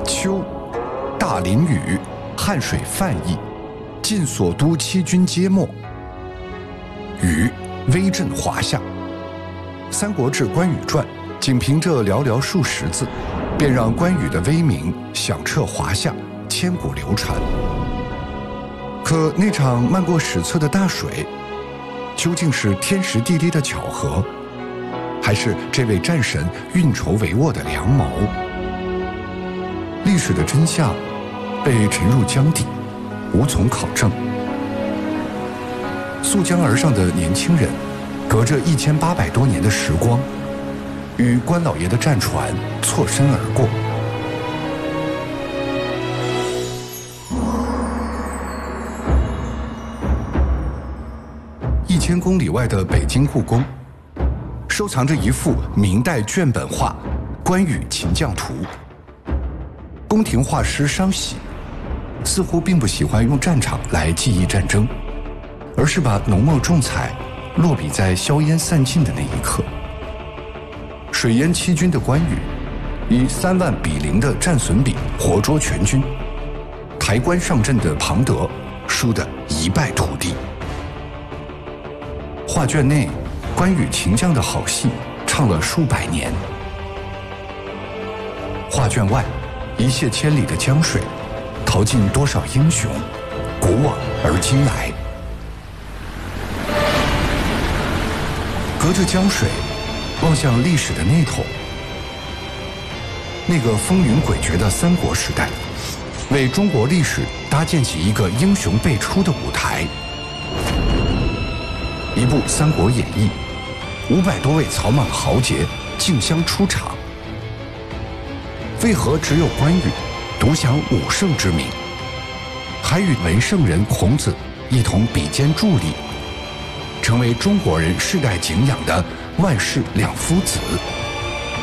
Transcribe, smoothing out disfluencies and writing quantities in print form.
秋，大淋雨，汉水泛溢，晋所都七军皆没。禹，威震华夏。《三国志·关羽传》仅凭这寥寥数十字，便让关羽的威名响彻华夏，千古流传。可那场漫过史册的大水，究竟是天时地利的巧合，还是这位战神运筹帷幄的良谋？历史的真相被沉入江底，无从考证。溯江而上的年轻人，隔着1800多年的时光，与关老爷的战船错身而过。1000公里外的北京故宫，收藏着一幅明代卷本画《关羽擒将图》。宫廷画师商喜似乎并不喜欢用战场来记忆战争，而是把浓墨重彩落笔在硝烟散尽的那一刻。水淹七军的关羽，以3万比0的战损比活捉全军，抬棺上阵的庞德输得一败涂地。画卷内关羽擒将的好戏唱了数百年，画卷外一泻千里的江水，淘尽多少英雄，古往而今来。隔着江水，望向历史的那头，那个风云诡谲的三国时代，为中国历史搭建起一个英雄辈出的舞台。一部《三国演义》，500多位草莽豪杰竞相出场。为何只有关羽独享武圣之名，还与文圣人孔子一同比肩助力，成为中国人世代敬仰的万世两夫子？